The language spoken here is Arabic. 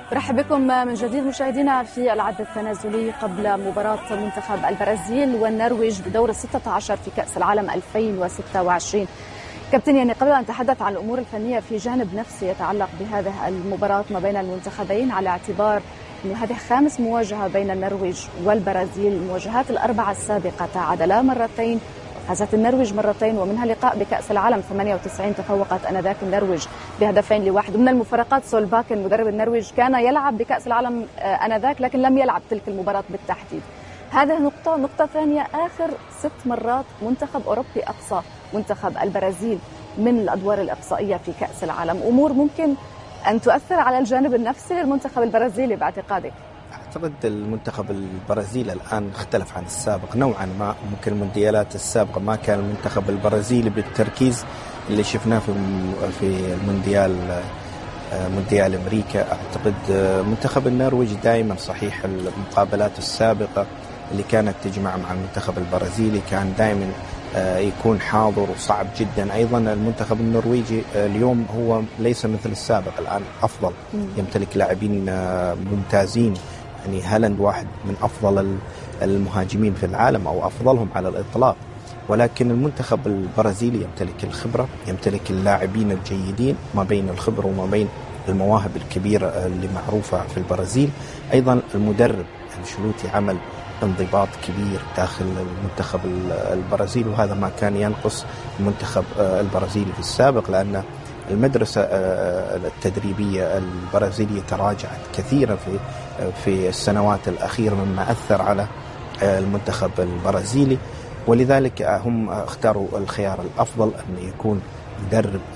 برحب بكم من جديد مشاهدينا في العد التنازلي قبل مباراة منتخب البرازيل والنرويج بدور 16 في كأس العالم 2026. كابتن، يعني قبل أن نتحدث عن الأمور الفنية في جانب نفسي يتعلق بهذه المباراة ما بين المنتخبين، على اعتبار أن هذه خامس مواجهة بين النرويج والبرازيل. المواجهات الأربعة السابقة تعادلا مرتين، فازت النرويج مرتين، ومنها لقاء بكأس العالم 98 تفوقت آنذاك النرويج ب2-1. من المفارقات سولباكن مدرب النرويج كان يلعب بكأس العالم آنذاك لكن لم يلعب تلك المباراة بالتحديد. هذه نقطة ثانية، آخر 6 مرات منتخب أوروبي أقصى منتخب البرازيل من الأدوار الإقصائية في كأس العالم. أمور ممكن أن تؤثر على الجانب النفسي للمنتخب البرازيلي باعتقادك؟ أعتقد المنتخب البرازيلي الآن اختلف عن السابق نوعا ما. ممكن المونديالات السابقة ما كان المنتخب البرازيلي بالتركيز اللي شفناه في مونديال أمريكا. أعتقد منتخب النرويج دائما صحيح المقابلات السابقة اللي كانت تجمع مع المنتخب البرازيلي كان دائما يكون حاضر وصعب جدا. أيضا المنتخب النرويجي اليوم هو ليس مثل السابق، الآن أفضل، يمتلك لاعبين ممتازين. يعني هالاند واحد من أفضل المهاجمين في العالم أو أفضلهم على الإطلاق. ولكن المنتخب البرازيلي يمتلك الخبرة، يمتلك اللاعبين الجيدين ما بين الخبرة وما بين المواهب الكبيرة اللي معروفة في البرازيل. أيضا المدرب أنشيلوتي عمل انضباط كبير داخل المنتخب البرازيلي، وهذا ما كان ينقص المنتخب البرازيلي في السابق، لأن المدرسة التدريبية البرازيلية تراجعت كثيرا في السنوات الأخيرة، مما أثر على المنتخب البرازيلي. ولذلك هم اختاروا الخيار الأفضل أن يكون مدرب